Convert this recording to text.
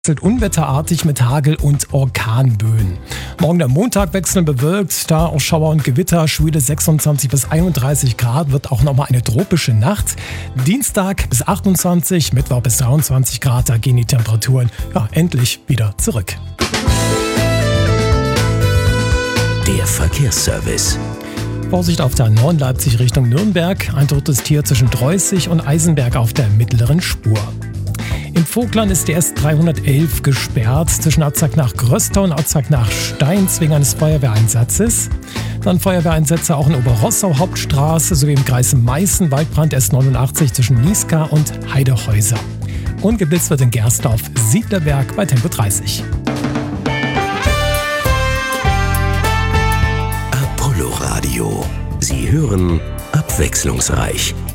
Unwetterartig mit Hagel und Orkanböen. Morgen der Montag wechseln bewölkt, da auch Schauer und Gewitter, schwüle 26 bis 31 Grad, wird auch nochmal eine tropische Nacht. Dienstag bis 28, Mittwoch bis 23 Grad, da gehen die Temperaturen endlich wieder zurück. Der Verkehrsservice. Vorsicht auf der A9 Leipzig Richtung Nürnberg, ein totes Tier zwischen Dreußig und Eisenberg auf der mittleren Spur. In Vogtland ist die S311 gesperrt zwischen Atzak nach Gröster und Atzak nach Steins wegen eines Feuerwehreinsatzes. Dann Feuerwehreinsätze auch in Oberrossau Hauptstraße sowie im Kreis Meißen, Waldbrand S89 zwischen Nieská und Heidehäuser. Und geblitzt wird in Gersdorf Siedlerberg bei Tempo 30. Apollo Radio. Sie hören abwechslungsreich.